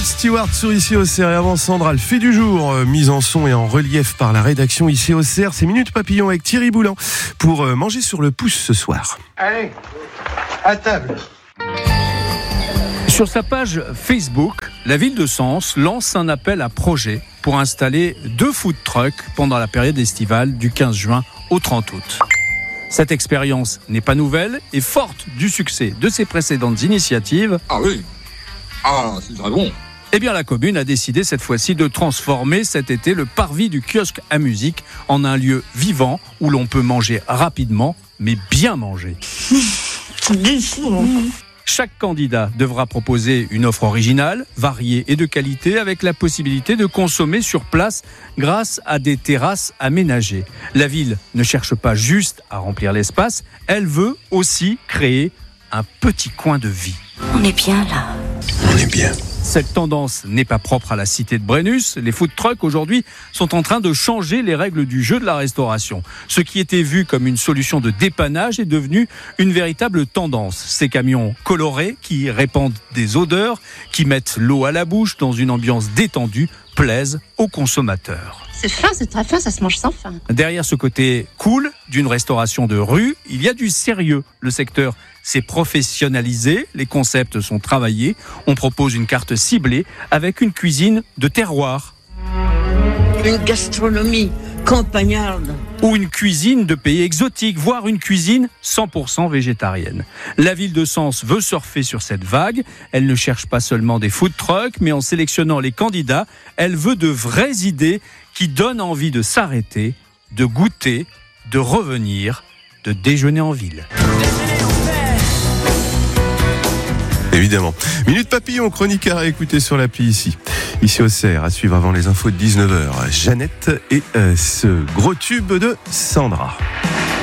Stewart sur Ici Auxerre et avant Sandra, le fait du jour, mise en son et en relief par la rédaction Ici Auxerre. C'est Minute Papillon avec Thierry Boulan pour manger sur le pouce ce soir. Allez, à table. Sur sa page Facebook, la ville de Sens lance un appel à projet pour installer 2 food trucks pendant la période estivale du 15 juin au 30 août. Cette expérience n'est pas nouvelle et forte du succès de ses précédentes initiatives. Ah oui, c'est très bon. Eh bien, la commune a décidé cette fois-ci de transformer cet été le parvis du kiosque à musique en un lieu vivant où l'on peut manger rapidement, mais bien manger. Chaque candidat devra proposer une offre originale, variée et de qualité avec la possibilité de consommer sur place grâce à des terrasses aménagées. La ville ne cherche pas juste à remplir l'espace, elle veut aussi créer un petit coin de vie. On est bien là. On est bien. Cette tendance n'est pas propre à la cité de Brennus. Les food trucks aujourd'hui sont en train de changer les règles du jeu de la restauration. Ce qui était vu comme une solution de dépannage est devenu une véritable tendance. Ces camions colorés qui répandent des odeurs, qui mettent l'eau à la bouche dans une ambiance détendue, plaisent aux consommateurs. C'est fin, c'est très fin, ça se mange sans faim. Derrière ce côté cool d'une restauration de rue, il y a du sérieux. Le secteur s'est professionnalisé, les concepts sont travaillés. On propose une carte ciblée avec une cuisine de terroir. Une gastronomie campagnarde. Ou une cuisine de pays exotiques, voire une cuisine 100% végétarienne. La ville de Sens veut surfer sur cette vague. Elle ne cherche pas seulement des food trucks, mais en sélectionnant les candidats, elle veut de vraies idées qui donnent envie de s'arrêter, de goûter, de revenir, de déjeuner en ville. Évidemment. Minute Papillon, chronique à écouter sur l'appli Ici Auxerre, à suivre avant les infos de 19h. Jeannette et ce gros tube de Sandra.